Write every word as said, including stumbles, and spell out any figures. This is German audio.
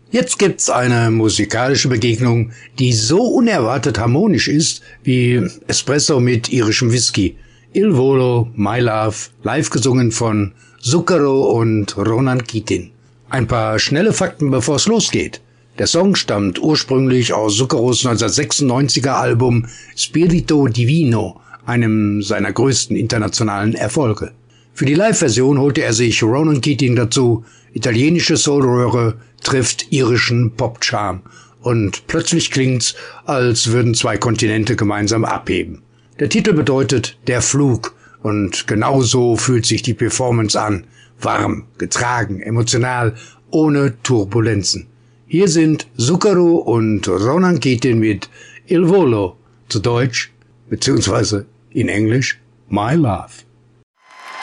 Jetzt gibt's eine musikalische Begegnung, die so unerwartet harmonisch ist wie Espresso mit irischem Whisky. Il Volo, My Love, live gesungen von Zucchero und Ronan Keating. Ein paar schnelle Fakten, bevor es losgeht. Der Song stammt ursprünglich aus Zuccheros neunzehnhundertsechsundneunziger Album Spirito Divino, einem seiner größten internationalen Erfolge. Für die Live-Version holte er sich Ronan Keating dazu. Italienische Soulröhre trifft irischen Pop-Charme und plötzlich klingt's, als würden zwei Kontinente gemeinsam abheben. Der Titel bedeutet Der Flug und genau so fühlt sich die Performance an. Warm, getragen, emotional, ohne Turbulenzen. Hier sind Zucchero und Ronan Keating mit Il Volo, zu Deutsch, beziehungsweise in Englisch My Love.